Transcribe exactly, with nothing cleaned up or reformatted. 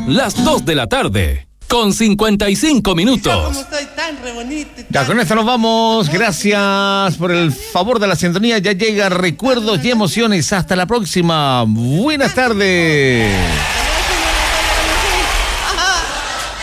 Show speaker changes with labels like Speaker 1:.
Speaker 1: las dos de la tarde, con cincuenta y cinco minutos.
Speaker 2: Ya con esto nos vamos. Gracias por el favor de la sintonía. Ya llega recuerdos y emociones. Hasta la próxima. Buenas tardes.